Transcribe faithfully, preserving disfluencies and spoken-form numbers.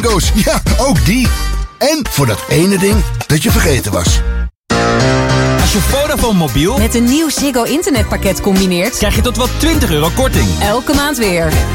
Goos, ja, ook die. En voor dat ene ding dat je vergeten was. Als je Vodafone mobiel met een nieuw Ziggo internetpakket combineert, krijg je tot wel twintig euro korting. Elke maand weer.